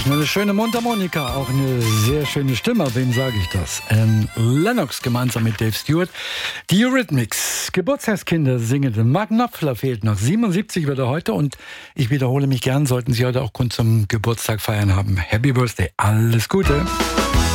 Eine schöne Mundharmonika, auch eine sehr schöne Stimme. Wem sage ich das? Lennox gemeinsam mit Dave Stewart. Die Eurythmics, Geburtstagskinder singen. Mark Knopfler fehlt noch. 77 wird er heute und ich wiederhole mich gern, sollten Sie heute auch Grund zum Geburtstag feiern haben. Happy Birthday, alles Gute.